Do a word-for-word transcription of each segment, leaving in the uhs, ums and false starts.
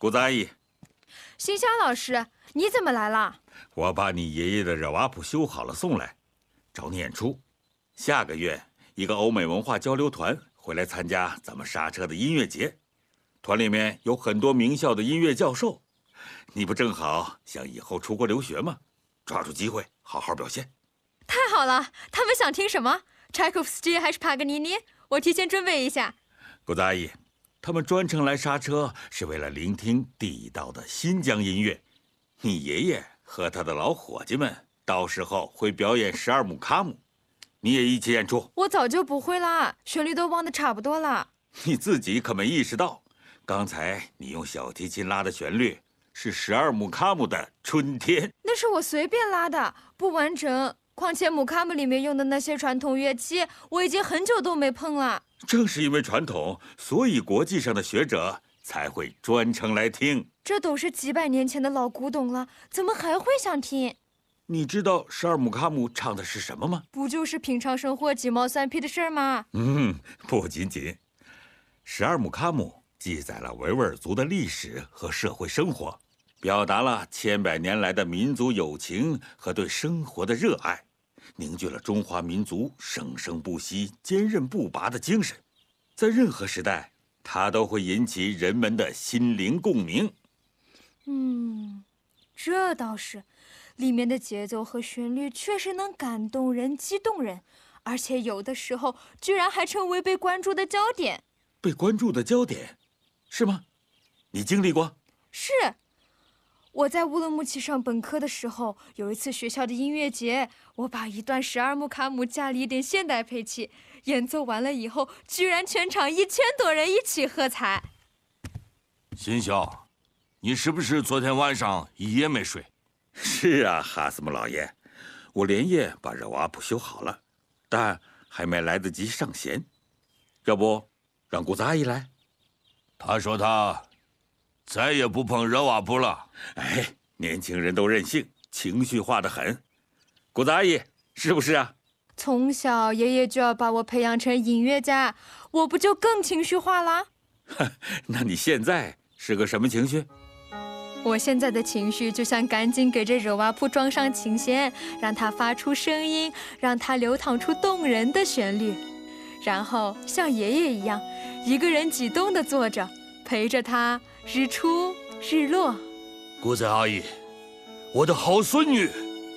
谷子阿姨， 新香老师，你怎么来了？ 我把你爷爷的热瓦普修好了送来，找你演出。下个月一个欧美文化交流团会来参加咱们刹车的音乐节，团里面有很多名校的音乐教授。你不正好想以后出国留学吗？抓住机会好好表现。 太好了，他们想听什么？柴可夫斯基还是帕格尼尼？我提前准备一下。 谷子阿姨，他们专程来刹车是为了聆听地道的新疆音乐。你爷爷和他的老伙计们到时候会表演十二木卡姆，你也一起演出。 我早就不会啦，旋律都忘得差不多了。 你自己可没意识到，刚才你用小提琴拉的旋律是十二木卡姆的《春天》。 那是我随便拉的，不完整。况且木卡姆里面用的那些传统乐器，我已经很久都没碰了。 正是因为传统，所以国际上的学者才会专程来听。 这都是几百年前的老古董了，怎么还会想听？ 你知道十二木卡姆唱的是什么吗？ 不就是平常生活鸡毛蒜皮的事儿吗？ 嗯，不仅仅。十二木卡姆记载了维吾尔族的历史和社会生活，表达了千百年来的民族友情和对生活的热爱，凝聚了中华民族生生不息、坚韧不拔的精神。在任何时代，它都会引起人们的心灵共鸣。 嗯，这倒是，里面的节奏和旋律确实能感动人、激动人，而且有的时候居然还成为被关注的焦点。 被关注的焦点，是吗？你经历过？ 是。我在乌鲁木齐上本科的时候，有一次学校的音乐节，我把一段十二木卡姆加了一点现代配器，演奏完了以后，居然全场一千多人一起喝彩。 新校，你是不是昨天晚上一夜没睡？ 是啊，哈斯姆老爷，我连夜把热瓦普修好了，但还没来得及上弦。要不，让谷子阿姨来？ 他说他再也不碰热瓦普了。 哎，年轻人都任性，情绪化得很。谷子阿姨，是不是啊？ 从小爷爷就要把我培养成音乐家，我不就更情绪化啦？ 那你现在是个什么情绪？ 我现在的情绪就像赶紧给这热瓦普装上琴弦，让它发出声音，让它流淌出动人的旋律，然后像爷爷一样，一个人激动地坐着，陪着他日出日落。 谷子阿姨，我的好孙女，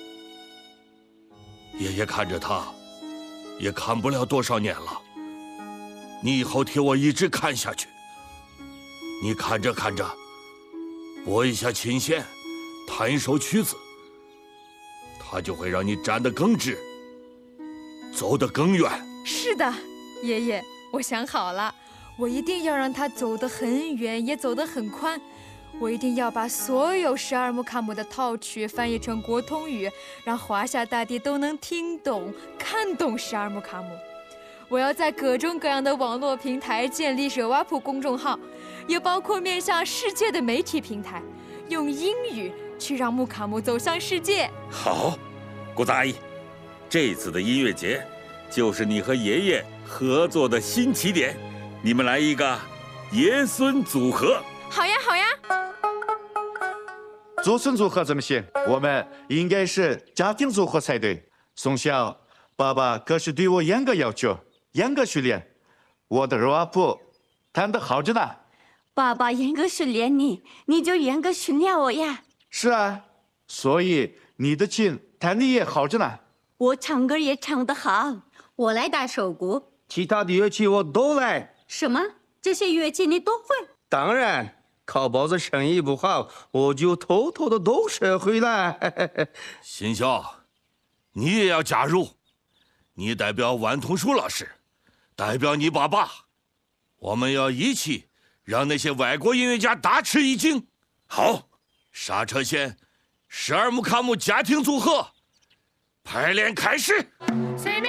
爷爷看着她，也看不了多少年了。你以后替我一直看下去。你看着看着，拨一下琴弦，弹一首曲子，它就会让你站得更直，走得更远。 是的，爷爷，我想好了，我一定要让他走得很远，也走得很宽。我一定要把所有十二木卡姆的套曲翻译成国通语，让华夏大地都能听懂、看懂十二木卡姆。我要在各种各样的网络平台建立热瓦普公众号，也包括面向世界的媒体平台，用英语去让木卡姆走向世界。 好，谷子阿姨，这次的音乐节就是你和爷爷合作的新起点，你们来一个爷孙组合。 好呀，好呀。 祖孙组合怎么行？我们应该是家庭组合才对。从小，爸爸可是对我严格要求，严格训练。我的热瓦普弹得好着呢。 爸爸严格训练你，你就严格训练我呀。 是啊，所以你的琴弹得也好着呢。 我唱歌也唱得好，我来打手鼓， 其他的乐器我都来。 什么？这些乐器你都会？ 当然。靠包子生意不好，我就偷偷的都学会了。 新校，你也要加入，你代表万通树老师，代表你爸爸，我们要一起让那些外国音乐家大吃一惊。好，刹车线十二木卡姆家庭组合排练开始。